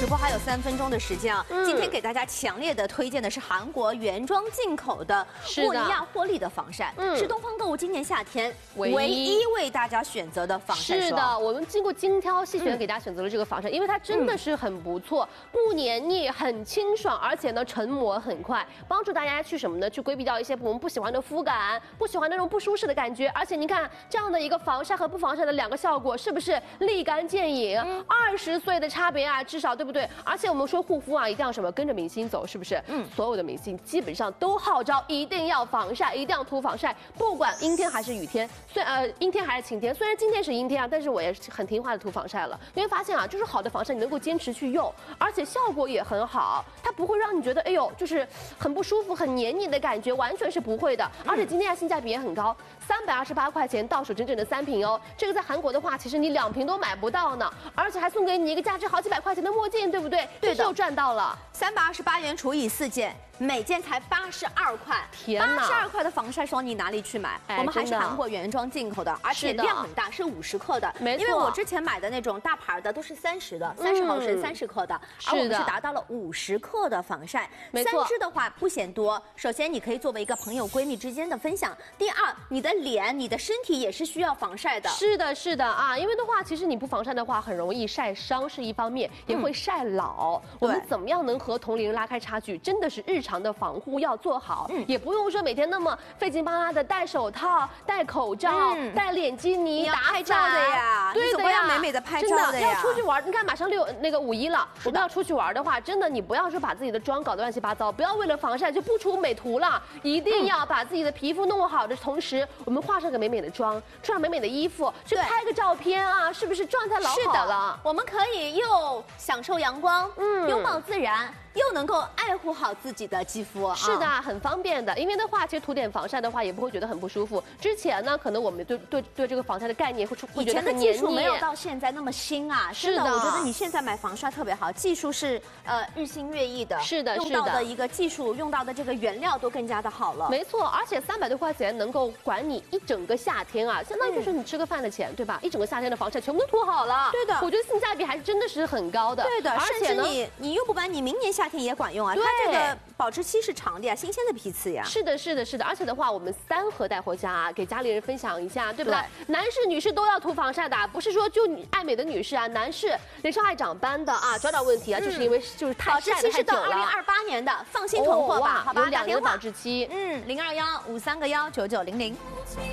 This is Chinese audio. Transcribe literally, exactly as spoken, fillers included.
直播还有三分钟的时间啊， 嗯、 今天给大家强烈的推荐的是韩国原装进口的沃尼亚获利的防晒， 嗯、 是东方购物今年夏天唯一为大家选择的防晒霜。 是的，我们经过精挑细选给大家选择了这个防晒，嗯、因为它真的是很不错，不黏腻，很清爽，而且呢成膜很快，帮助大家去什么呢？去规避掉一些我们不喜欢的肤感，不喜欢那种不舒适的感觉。而且你看这样的一个防晒和不防晒的两个效果，是不是立竿见影？二十岁的差别啊，至少对不对？而且我们说护肤啊，一定要什么跟着明星走，是不是？嗯，所有的明星基本上都号召一定要防晒，一定要涂防晒，不管阴天还是雨天，虽呃阴天还是晴天。虽然今天是阴天啊，但是我也是很听话的涂防晒了。因为发现啊，就是好的防晒你能够坚持去用，而且效果也很好，它不会让你觉得哎呦就是很不舒服、很黏腻的感觉，完全是不会的。而且今天啊性价比也很高，三百二十八块钱到手整整的三瓶哦。这个在韩国的话，其实你两瓶都买不到呢，而且还送给你一个价值好几百块钱的墨镜，对不对？ 对的， 又赚到了。 三百二十八元除以四件，每件才八十二块。 天哪， 八十二块的防晒霜你哪里去买？ 哎、 我们还是韩国原装进口的，而且量很大，是五十克的。 没错， 因为我之前买的那种大牌的都是三十的，三十毫升、三十克的，而我们是达到了五十克的防晒。 没错， 三支的话不嫌多。首先，你可以作为一个朋友闺蜜之间的分享；第二，你的脸、你的身体也是需要防晒的。 是的，是的啊，因为的话，其实你不防晒的话，很容易晒伤是一方面，也会晒老。嗯、我们怎么样能和同龄人拉开差距？真的是日常的防护要做好，嗯、也不用说每天那么费劲巴拉的戴手套、戴口罩、嗯、戴脸基尼、打拍照的呀， 对的呀， 要美美的拍照的呀。要出去玩，你看马上六那个五一了，我们要出去玩的话，真的你不要说把自己的妆搞得乱七八糟，不要为了防晒就不出美图了，一定要把自己的皮肤弄好的同时，我们化上个美美的妆，穿上美美的衣服，去拍个照片啊，是不是状态老好了？ 我们可以又享受阳光，嗯，拥抱自然。又能够爱护好自己的肌肤， 是的，很方便的。因为的话，其实涂点防晒的话，也不会觉得很不舒服。之前呢，可能我们对对对这个防晒的概念会会觉得很黏腻。以前的技术没有到现在那么新啊。 是的， 我觉得你现在买防晒特别好，技术是呃日新月异的。 是的， 用到的一个技术，用到的这个原料都更加的好了。 没错，而且三百多块钱能够管你一整个夏天啊，相当于就是你吃个饭的钱，对吧？一整个夏天的防晒全部都涂好了。 对的， 我觉得性价比还是真的是很高的。 对的， 而且呢， 你你用不完，你明年夏天也管用啊。它这个保质期是长的呀，新鲜的批次呀。 是的，是的，是的。而且的话，我们三盒带回家啊，给家里人分享一下，对不对？对，男士、女士都要涂防晒的，不是说就爱美的女士啊，男士脸上爱长斑的啊，找找问题啊，嗯、就是因为就是太晒得太久了。 保质期是到二零二八年的，放心囤货吧， 哦、 好吧？ 有两年的保质期。 嗯，零二幺五三个幺九九零零。